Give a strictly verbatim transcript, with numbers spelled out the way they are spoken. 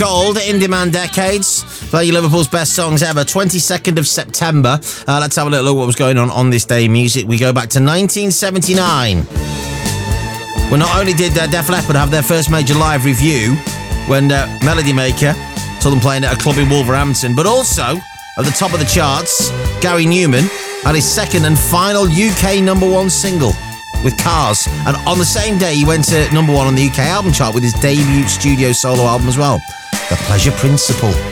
Gold, In Demand Decades. Play you Liverpool's best songs ever. twenty-second of September. Uh, let's have a little look at what was going on on this day in music. We go back to nineteen seventy-nine. Well, not only did uh, Def Leppard have their first major live review when uh, Melody Maker saw them playing at a club in Wolverhampton, but also at the top of the charts, Gary Newman had his second and final U K number one single with Cars. And on the same day, he went to number one on the U K album chart with his debut studio solo album as well, The Pleasure Principle.